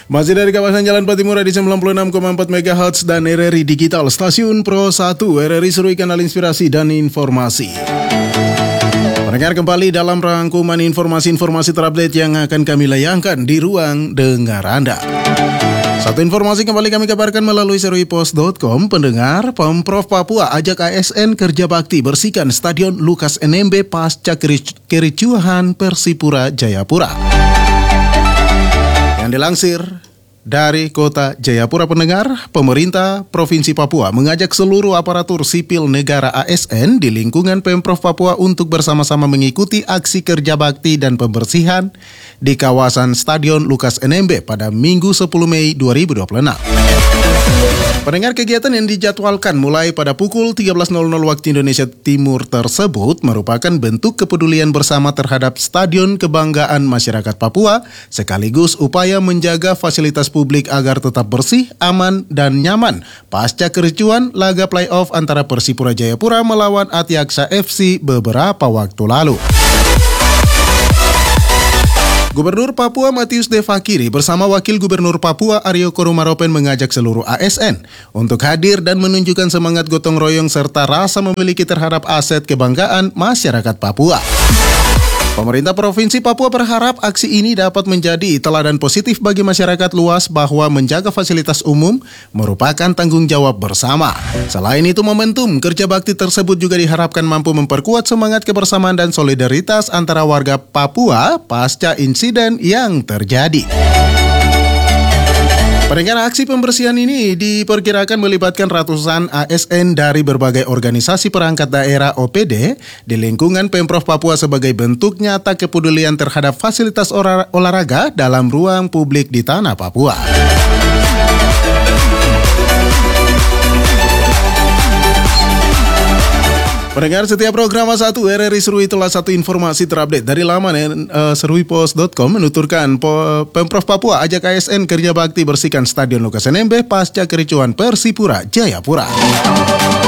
Masih dari kawasan Jalan Patimura di 96,4 MHz dan RRI Digital, Stasiun Pro 1, RRI Seru Kanal Inspirasi dan Informasi. Mendengar kembali dalam rangkuman informasi-informasi terupdate yang akan kami layangkan di ruang dengar Anda. Satu informasi kembali kami kabarkan melalui seruipos.com. Pendengar, Pemprov Papua ajak ASN kerja bakti bersihkan Stadion Lukas NMB pasca kericuhan Persipura Jayapura. Yang dilansir dari Kota Jayapura, pendengar, pemerintah Provinsi Papua mengajak seluruh aparatur sipil negara ASN di lingkungan Pemprov Papua untuk bersama-sama mengikuti aksi kerja bakti dan pembersihan di kawasan Stadion Lukas NMB pada Minggu 10 Mei 2026. Pendengar, kegiatan yang dijadwalkan mulai pada pukul 13.00 waktu Indonesia Timur tersebut merupakan bentuk kepedulian bersama terhadap Stadion Kebanggaan Masyarakat Papua, sekaligus upaya menjaga fasilitas publik agar tetap bersih, aman, dan nyaman pasca kericuhan laga playoff antara Persipura Jayapura melawan Atiaksa FC beberapa waktu lalu. Gubernur Papua Matius D. Fakiri bersama Wakil Gubernur Papua Aryo Korumaropen mengajak seluruh ASN untuk hadir dan menunjukkan semangat gotong royong serta rasa memiliki terhadap aset kebanggaan masyarakat Papua. Pemerintah Provinsi Papua berharap aksi ini dapat menjadi teladan positif bagi masyarakat luas bahwa menjaga fasilitas umum merupakan tanggung jawab bersama. Selain itu, momentum kerja bakti tersebut juga diharapkan mampu memperkuat semangat kebersamaan dan solidaritas antara warga Papua pasca insiden yang terjadi. Pendengar, aksi pembersihan ini diperkirakan melibatkan ratusan ASN dari berbagai organisasi perangkat daerah OPD di lingkungan Pemprov Papua sebagai bentuk nyata kepedulian terhadap fasilitas olahraga dalam ruang publik di tanah Papua. Pendengar, setiap program A1 RRI Seru itulah satu informasi terupdate dari laman seruipos.com menuturkan Pemprov Papua ajak ASN kerja bakti bersihkan Stadion Lukas NMB pasca kericuhan Persipura Jayapura.